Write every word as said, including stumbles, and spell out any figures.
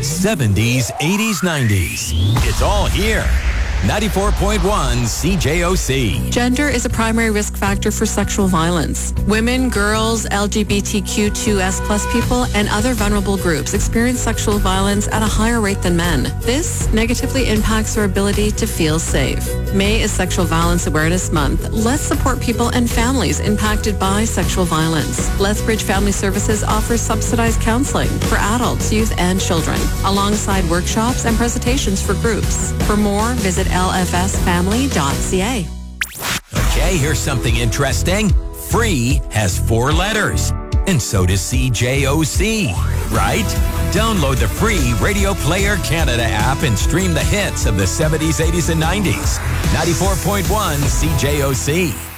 seventies, eighties, nineties. It's all here. ninety-four point one C J O C. Gender is a primary risk factor for sexual violence. Women, girls, L G B T Q two S plus people, and other vulnerable groups experience sexual violence at a higher rate than men. This negatively impacts their ability to feel safe. May is Sexual Violence Awareness Month. Let's support people and families impacted by sexual violence. Lethbridge Family Services offers subsidized counseling for adults, youth, and children, alongside workshops and presentations for groups. For more, visit L F S family dot C A. Okay, here's something interesting. Free has four letters, and so does C J O C, right? Download the free Radio Player Canada app and stream the hits of the seventies, eighties, and nineties. ninety-four point one C J O C.